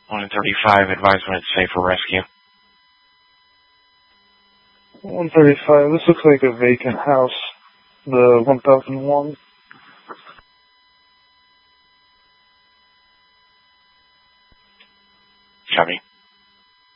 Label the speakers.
Speaker 1: 135, advise when it's safe for rescue.
Speaker 2: 135, this looks like a vacant house. The 1001.
Speaker 1: Copy.